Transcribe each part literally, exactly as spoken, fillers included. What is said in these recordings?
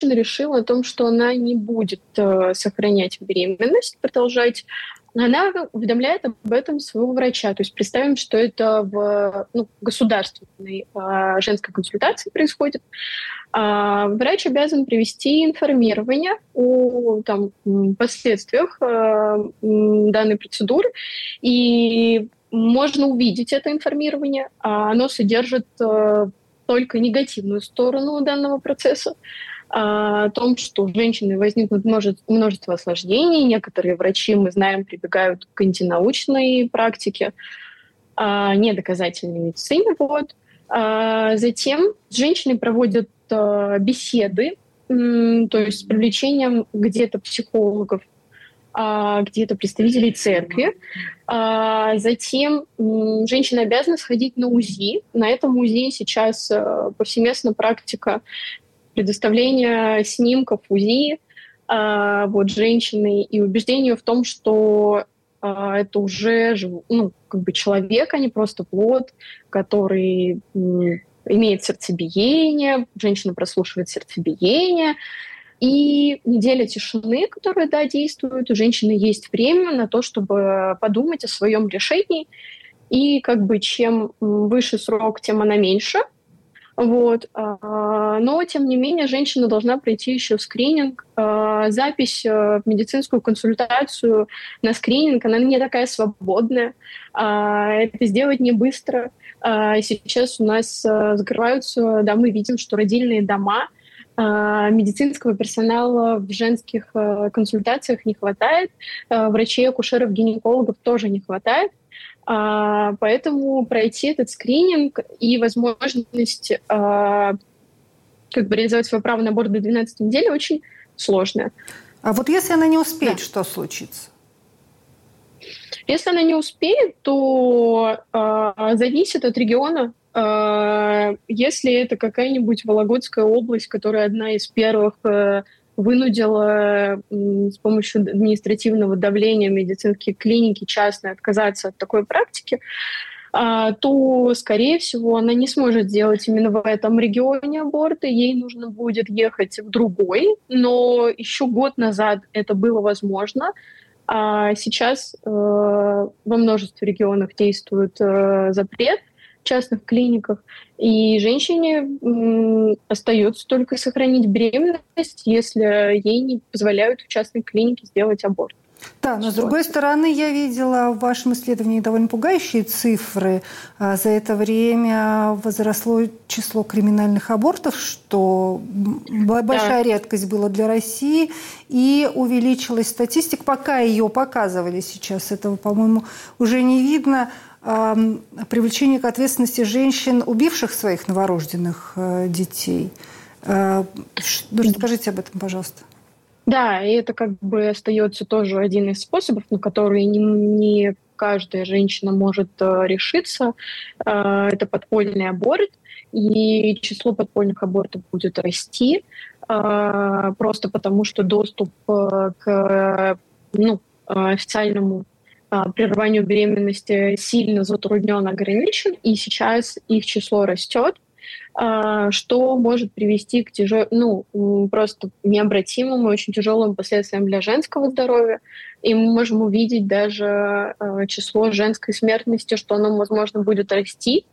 решила о том, что она не будет э, сохранять беременность, продолжать, она уведомляет об этом своего врача. То есть представим, что это в ну, государственной э, женской консультации происходит. А врач обязан провести информирование о там, последствиях э, данной процедуры, и можно увидеть это информирование. А оно содержит э, только негативную сторону данного процесса, о том, что у женщины возникнут множество осложнений. Некоторые врачи, мы знаем, прибегают к антинаучной практике, недоказательной медицине. Вот. Затем с женщиной проводят беседы, то есть с привлечением где-то психологов, где-то представителей церкви. Затем женщина обязана сходить на УЗИ. На этом УЗИ сейчас повсеместно практика предоставления снимков УЗИ э, вот, женщины и убеждение в том, что э, это уже ну, как бы человек, а не просто плод, который э, имеет сердцебиение, женщина прослушивает сердцебиение. И неделя тишины, которая, да, действует, у женщины есть время на то, чтобы подумать о своем решении. И как бы чем выше срок, тем она меньше. Вот. Но, тем не менее, женщина должна пройти еще скрининг. Запись в медицинскую консультацию на скрининг, она не такая свободная. Это сделать не быстро. Сейчас у нас закрываются, да, мы видим, что родильные дома, медицинского персонала в женских консультациях не хватает, врачей, акушеров, гинекологов тоже не хватает. А, поэтому пройти этот скрининг и возможность а, как бы реализовать свое право на аборт до двенадцатой недели очень сложная. А вот если она не успеет, да. Что случится? Если она не успеет, то а, зависит от региона. А, если это какая-нибудь Вологодская область, которая одна из первых а, вынудила с помощью административного давления медицинские клиники частные отказаться от такой практики, то, скорее всего, она не сможет сделать именно в этом регионе аборты. Ей нужно будет ехать в другой. Но еще год назад это было возможно. А сейчас э, во множестве регионов действует э, запрет в частных клиниках, и женщине м, остается только сохранить беременность, если ей не позволяют в частной клинике сделать аборт. Да, но с другой стороны, я видела в вашем исследовании довольно пугающие цифры. За это время возросло число криминальных абортов, что большая да. редкость была для России, и увеличилась статистика. Пока ее показывали сейчас, этого, по-моему, уже не видно. Привлечение к ответственности женщин, убивших своих новорожденных детей. Расскажите об этом, пожалуйста. Да, и это как бы остается тоже один из способов, на который не, не каждая женщина может э, решиться. Э, это подпольный аборт, и число подпольных абортов будет расти, э, просто потому что доступ э, к ну, официальному э, прерыванию беременности сильно затруднен, ограничен, и сейчас их число растет, что может привести к тяжел... ну, просто необратимым и очень тяжелым последствиям для женского здоровья. И мы можем увидеть даже число женской смертности, что оно, возможно, будет расти.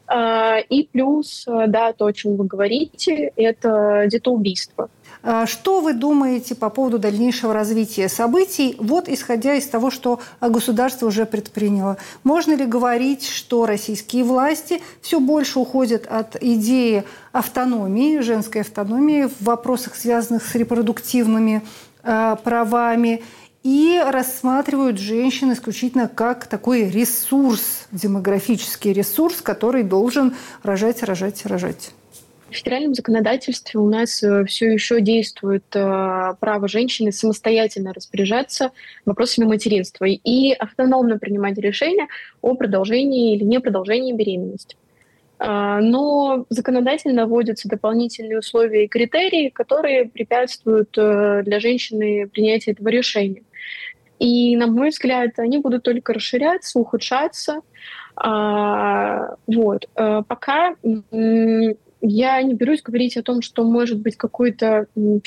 И плюс, да, то, о чем вы говорите, это детоубийство. Что вы думаете по поводу дальнейшего развития событий, вот исходя из того, что государство уже предприняло? Можно ли говорить, что российские власти все больше уходят от идеи автономии, женской автономии в вопросах, связанных с репродуктивными э, правами, и рассматривают женщин исключительно как такой ресурс, демографический ресурс, который должен рожать, рожать, рожать? В федеральном законодательстве у нас все еще действует э, право женщины самостоятельно распоряжаться вопросами материнства и автономно принимать решения о продолжении или не продолжении беременности. Э, но законодательно вводятся дополнительные условия и критерии, которые препятствуют э, для женщины принятию этого решения. И, на мой взгляд, они будут только расширяться, ухудшаться. Э, вот. Э, пока... Э, Я не берусь говорить о том, что может быть какой-то